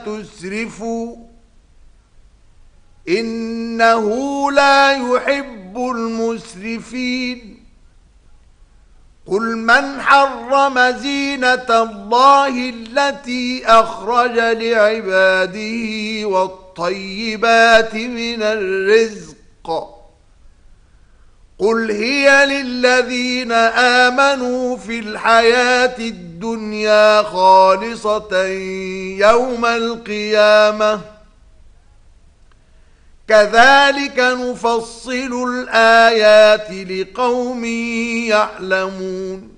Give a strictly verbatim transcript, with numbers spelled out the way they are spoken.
تسرفوا إنه لا يحب المسرفين قل من حرم زينة الله التي أخرج لعباده والطيبات من الرزق قل هي للذين آمنوا في الحياة الدنيا خالصة يوم القيامة كذلك نفصل الآيات لقوم يعلمون